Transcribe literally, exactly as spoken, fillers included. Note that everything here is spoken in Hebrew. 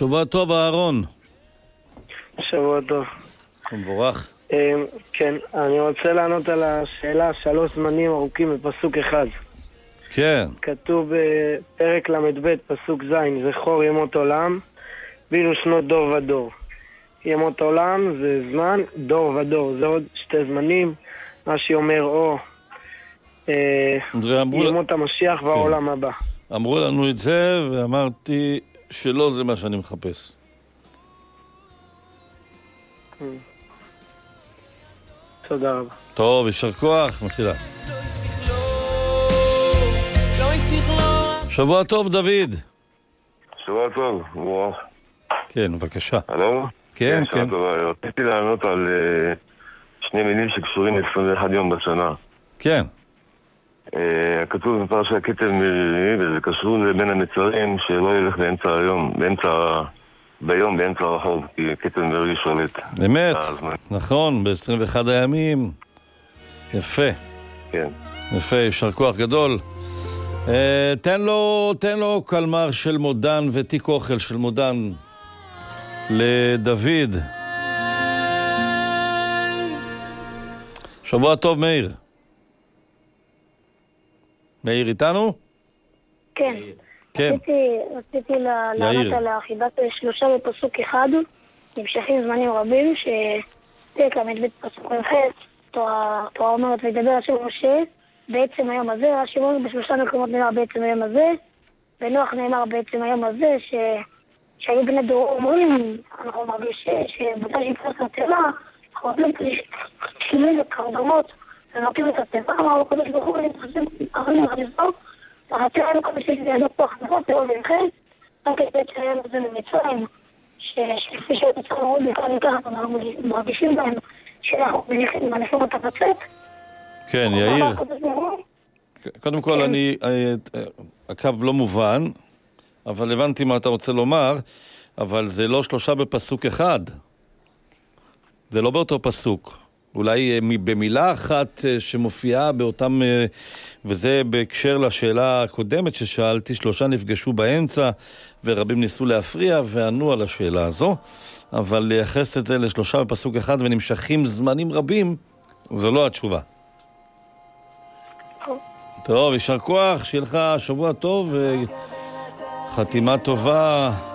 שבוע טוב, אהרון. שבוע טוב. מבורך. כן, אני רוצה לענות על השאלה שלוש זמנים ארוכים בפסוק אחד. כן. כתוב בפרק למד פסוק זין, זכור ימות עולם, ואילו שנות דור ודור. ימות עולם זה זמן, דור ודור זה עוד שתי זמנים. רש"י אומר או אה, ימות המשיח והעולם כן. הבא. אמרו לנו את זה ואמרתי שלא זה מה שאני מחפש. תודה רבה. טוב, יישר כוח, מתחילה. שבוע טוב, דוד. שבוע טוב, וואו. כן, בבקשה. הלו? כן, כן. רציתי לענות על שני מילים שקשורים ל-עשרים ואחד יום בשנה. כן. כתוב בפרשת הכתב מררי, וזה קשור לבין המצרים שלא ילך באמצע היום, באמצע, ביום, באמצע הרחוב, כי כתב מררי שולט. באמת, נכון, ב-עשרים ואחד הימים. יפה. כן. יפה, יישר כוח גדול. תן לו, תן לו קלמר של מודן ותיק אוכל של מודן לדוד. שבוע טוב, מאיר. מאיר איתנו? כן. כן. רציתי, רציתי לענות על החיבת שלושה בפסוק אחד, נמשכים זמנים רבים, שפרק למד פסוק חמש, תורה אומרת וידבר השם משה, בעצם היום הזה, רש"י אומר בשלושה מקומות נאמר בעצם היום הזה, בנוח נאמר בעצם היום הזה, ש... שהיו בני דור אומרים, אנחנו מרגיש שבוטה שיפרס לטבע, אנחנו נותנים תחילים וקרדמות, ונותנים את הטבע, אמרו קודש ברוך הוא, נתחסים אחרים לחזור, והחצר היינו כמה שיש לידו כוח נכון, תראו ולכן, רק את בעצם היום הזה ממצרים, שלפי שאת צריכה מאוד לכאן וכאן, אנחנו מרגישים בהם, שאנחנו מניחים אותה בצאת, כן, יאיר. קודם כל, אני, הקו לא מובן, אבל הבנתי מה אתה רוצה לומר, אבל זה לא שלושה בפסוק אחד. זה לא באותו פסוק. אולי במילה אחת שמופיעה באותם, וזה בהקשר לשאלה הקודמת ששאלתי, שלושה נפגשו באמצע, ורבים ניסו להפריע וענו על השאלה הזו, אבל לייחס את זה לשלושה בפסוק אחד ונמשכים זמנים רבים, זו לא התשובה. טוב, יישר כוח, שיהיה לך שבוע טוב וחתימה טובה